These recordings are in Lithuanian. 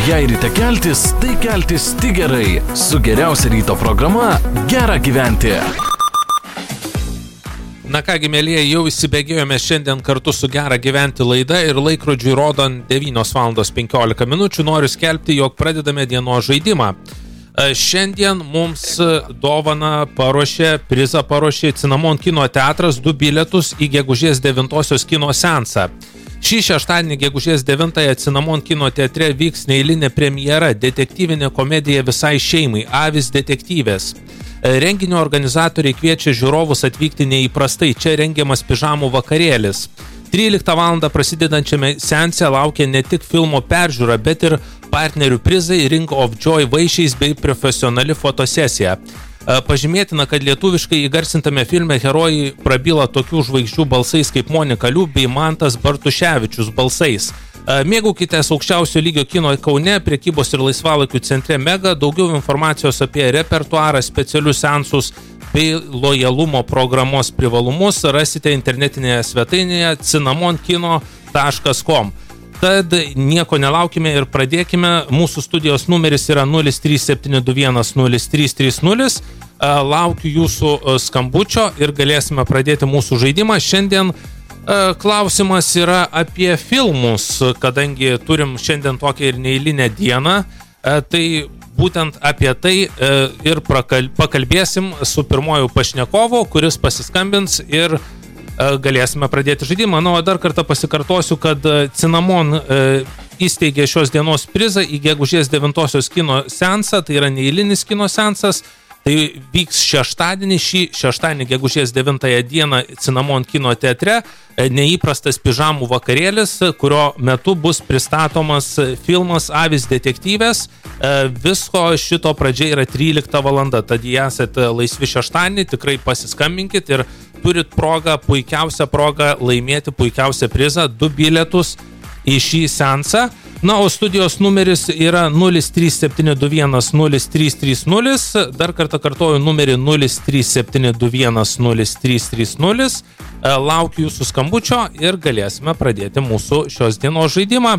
Jei ryte keltis, tai keltis tik gerai. Su geriausia ryto programa Gera gyventi. Na kągi, mėlyje, jau įsibėgėjome šiandien kartu su Gera gyventi laida ir laikrodžiui rodant 9:15 noriu skelbti, jog pradedame dienos žaidimą. Šiandien mums dovaną prizą paruošė Cinamon kino teatras 2 bilietus į gegužės 9 kino seansą. Šį šeštadienį gegužės 9 Cinamon kino teatre vyks neeilinė premjera, detektyvinė komedija visai šeimai, Avys detektyvės. Renginio organizatoriai kviečia žiūrovus atvykti neįprastai, čia rengiamas pižamų vakarėlis. 13 val. Prasidedančiame seanse laukia ne tik filmo peržiūra, bet ir partnerių prizai, Ring of Joy vaišiais bei profesionali fotosesija. Pažymėtina, kad lietuviškai įgarsintame filme herojai prabyla tokių žvaigždžių balsais kaip Monika Liu bei Mantas Bartuševičius balsais. Mėgaukitės aukščiausio lygio kino Kaune, prekybos ir laisvalaikių centre Mega. Daugiau informacijos apie repertuarą, specialius seansus bei lojalumo programos privalumus rasite internetinėje svetainėje cinamonkino.com. Tad nieko nelaukime ir pradėkime. Mūsų studijos numeris yra 037210330. Laukiu jūsų skambučio ir galėsime pradėti mūsų žaidimą. Šiandien klausimas yra apie filmus, kadangi turim šiandien tokią ir neeilinę dieną. Tai būtent apie tai ir pakalbėsim su pirmoju pašnekovu, kuris pasiskambins ir galėsime pradėti žaidimą. Na, o dar kartą pasikartosiu, kad Cinamon įsteigė šios dienos prizą į gegužės 9 kino seansą, tai yra neeilinis kino seansas. Tai vyks šeštadienį, šį šeštadienį gegužės 9 dieną Cinamon kino teatre, neįprastas pižamų vakarėlis, kurio metu bus pristatomas filmas Avys detektyvės. Visko šito pradžia yra 13 val. Tad jei esate laisvi šeštadienį, tikrai pasiskambinkit ir turit puikiausią progą laimėti puikiausią prizą, 2 bilietus į šį seansą. Na, o studijos numeris yra 037210330. Dar kartą kartoju numerį 037210330. Laukiu jūsų skambučio ir galėsime pradėti mūsų šios dienos žaidimą.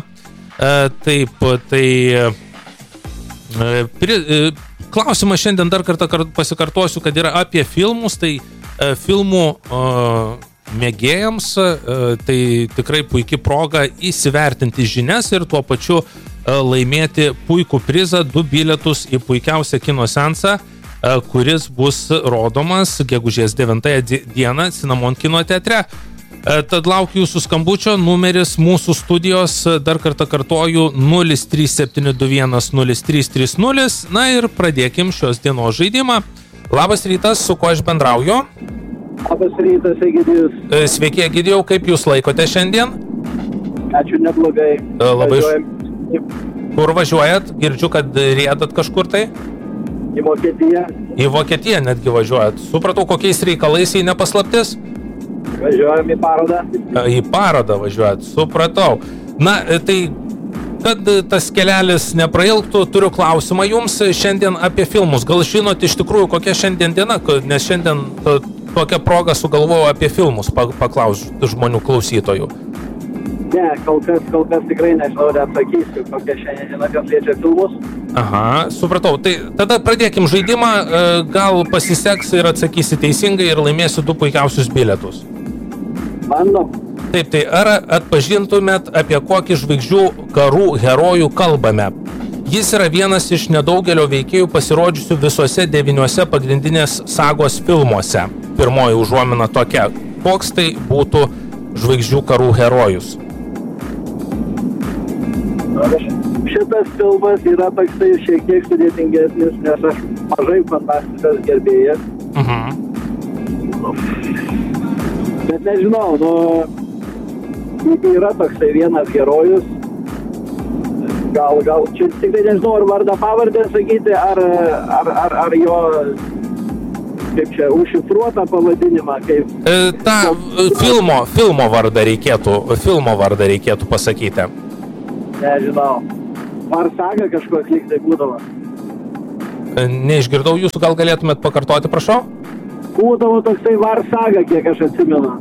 Klausimas šiandien dar kartą pasikartosiu, kad yra apie filmus, tai filmų mėgėjams, tai tikrai puikia proga įsivertinti žinias ir tuo pačiu laimėti puikų prizą, 2 bilietus į puikiausią kino seansą, kuris bus rodomas gegužės 9 dieną Cinamon kino teatre. Tad laukiu jūsų skambučio, numeris mūsų studijos, dar kartą kartoju, 037210330. Na ir pradėkim šios dienos žaidimą. Labas rytas, su kuo aš bendrauju? Labas rytas, Egidijus. Sveiki, Egidijau, kaip jūs laikote šiandien? Ačiū, neblogai. Kur važiuojat? Girdžiu, kad rėdat kažkur tai? Į Vokietiją. Į Vokietiją netgi važiuojat. Supratau, kokiais reikalais, jei nepaslaptis? Važiuojam į parodą. Į parodą važiuojat, supratau. Na, tai kad tas kelelis neprailgtų, turiu klausimą jums šiandien apie filmus. Gal žinot iš tikrųjų, kokia šiandien diena, nes šiandien tokia proga sugalvojau apie filmus paklausti žmonių klausytojų. Ne, kol kas tikrai nežinau, neatsakysiu, kokia šiandien diena, kas liečia filmus. Aha, supratau. Tai tada pradėkim žaidimą, gal pasiseks ir atsakysi teisingai ir laimėsi 2 puikiausius bilietus. Bandom. Taip, tai ar atpažintumėt, apie kokį žvaigždžių karų herojų kalbame? Jis yra vienas iš nedaugelio veikėjų pasirodžiusių visuose 9 pagrindinės sagos filmuose. Pirmoji užuomina tokia. Koks tai būtų žvaigždžių karų herojus? Šitas filmas yra toksai šiek tiek sudėtingesnis, nes aš mažai fantastikos gerbėjas. Bet nežinau, yra toksai vienas herojus. Gal čia tik tai nežinau, ar vardą pavardę sakyti, ar jo, kaip čia, užšifruotą pavadinimą, kaip... Filmo vardą reikėtų pasakyti. Nežinau. Varsaga kažkoks lyg tai būdavo. Neišgirdau jūsų, gal galėtumėt pakartoti, prašau? Būdavo toksai Varsaga, kiek aš atsimenu.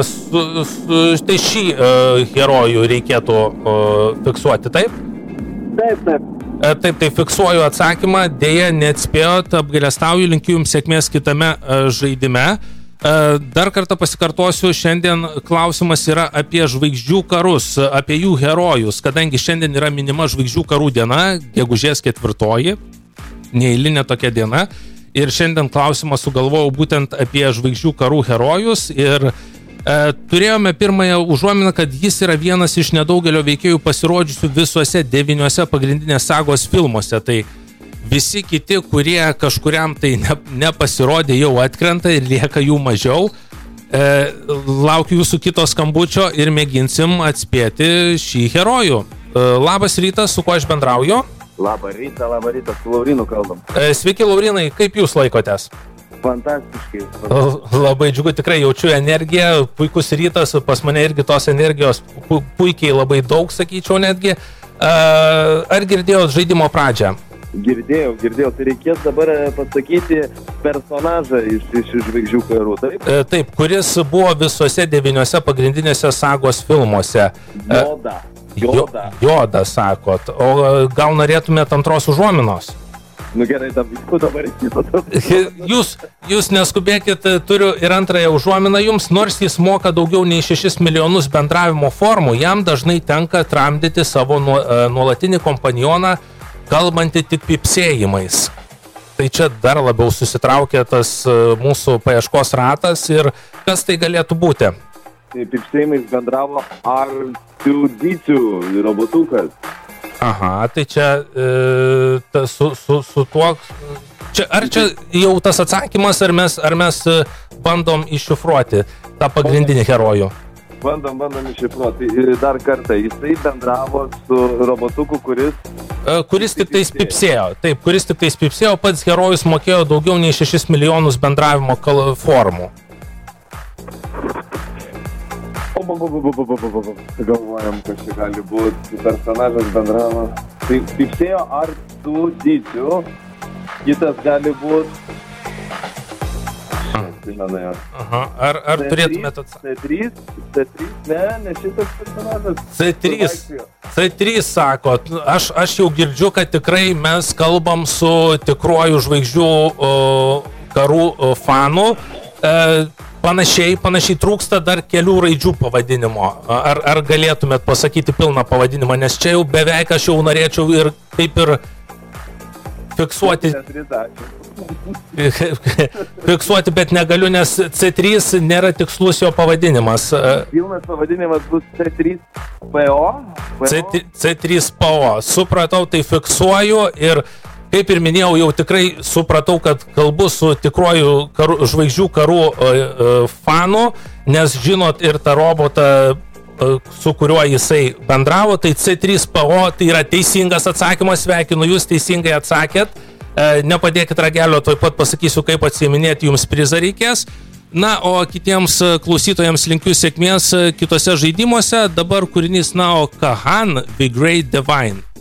Tai šį herojų reikėtų fiksuoti, taip? Taip. Taip, tai fiksuoju atsakymą, dėja neatspėjot, apgailestauju, linkiu jums sėkmės kitame žaidime. Dar kartą pasikartosiu, šiandien klausimas yra apie žvaigždžių karus, apie jų herojus, kadangi šiandien yra minima žvaigždžių karų diena, gegužės 4, neeilinė tokia diena, ir šiandien klausimą sugalvojau būtent apie žvaigždžių karų herojus ir turėjome pirmąją užuominą, kad jis yra vienas iš nedaugelio veikėjų pasirodžiusių visuose 9 pagrindinės sagos filmuose. Tai visi kiti, kurie kažkuriam tai nepasirodė, jau atkrenta ir lieka jų mažiau. Laukiu jūsų kito skambučio ir mėginsim atspėti šį herojų. Labas rytas, su kuo aš bendrauju? Labą rytą, su Laurinu kalbam. Sveiki, Laurinai, kaip jūs laikotės? Fantastiškai. Labai džiugu, tikrai jaučiu energiją, puikus rytas, pas mane irgi tos energijos puikiai labai daug, sakyčiau netgi. Ar girdėjot žaidimo pradžią? Girdėjau, tai reikės dabar pasakyti personažą iš žvaigždžių karų, taip? Taip, kuris buvo visuose 9 pagrindinėse sagos filmuose. Joda, sakot. O gal norėtumėt antros užuominos? Nu gerai, dabar Jūs neskubėkit, turiu ir antrąją užuominą jums, nors jis moka daugiau nei 6 milijonus bendravimo formų, jam dažnai tenka tramdyti savo nuolatinį kompanioną, kalbantį tik pipsėjimais. Tai čia dar labiau susitraukia tas mūsų paieškos ratas ir kas tai galėtų būti? Tai pipsėjimais bendravo R2-D2 robotukas. Aha, tai čia su tuo... Ar čia jau tas atsakymas, ar mes bandom iššifruoti tą pagrindinį herojų? Bandom iššifruoti. Dar kartą, jisai bendravo su robotuku, kuris tik tais pipsėjo. Taip, kuris tik tais pipsėjo, pats herojus mokėjo daugiau nei 6 milijonus bendravimo formų. Galvojam, kas čia gali būti personažas bendravo. Tai pipsėjo R2-D2, kitas gali būti... Aha, ar turėtumėt atsakyti? C3, ne šitas personažas. C3 sakot, aš jau girdžiu, kad tikrai mes kalbam su tikruoju žvaigždžių karų fanu. Panašiai trūksta dar kelių raidžių pavadinimo. Ar galėtumėt pasakyti pilną pavadinimą, nes čia jau beveik aš jau norėčiau ir kaip ir fiksuoti, bet negaliu, nes C3 nėra tikslus jo pavadinimas. Pilnas pavadinimas bus C3PO. C3PO. Supratau, tai fiksuoju ir kaip ir minėjau, jau tikrai supratau, kad kalbu su tikruoju žvaigždžių karų fanu, nes žinot ir tą robotą, su kuriuo jisai bendravo, tai C3PO tai yra teisingas atsakymas, sveikinu, jūs teisingai atsakėt. Nepadėkit ragelio, tuoj pat pasakysiu, kaip atsiiminėti jums prizą reikės. Na, o kitiems klausytojams linkiu sėkmės kitose žaidimuose. Dabar kūrinys Nao Kahan, The Great Divine.